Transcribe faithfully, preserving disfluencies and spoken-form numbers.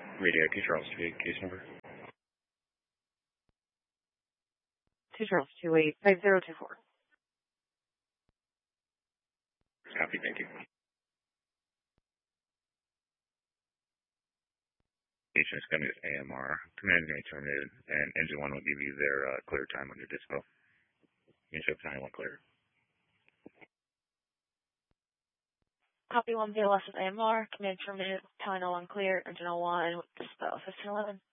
Radio Echo Charles two eight, case number. two Charles two eight, five zero two four. Copy, thank you. Patient is coming with A M R. Command is going to be terminated, and engine one will give you their uh, clear time on your dispo. You can show time one clear. Copy one, V L S with A M R. Command terminated, time no one clear, engine oh one, dispo fifteen eleven.